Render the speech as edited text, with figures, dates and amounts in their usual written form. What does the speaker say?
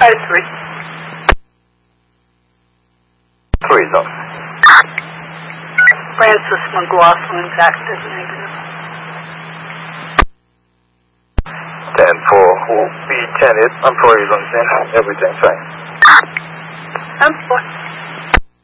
Try 3. 3's up. Francis McLaughlin's active negative. 10-4 will be 10 hit. I'm for you, everything fine. 10-4.